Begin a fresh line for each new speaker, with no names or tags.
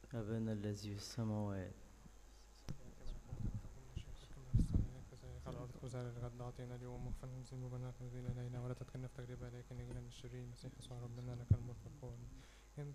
أبانا الذي في السماوات.
يأتي ملكوتك تكن مشيئتك كما في السماء كذلك على الأرض. خذنا الغد أعطينا اليوم واغفر لنا ذنوبنا كما ذنوبنا إلينا ولا تدخلنا في تجربة لكن نجينا من الشرير. المسيح يسوع ربنا لك الملك والقوة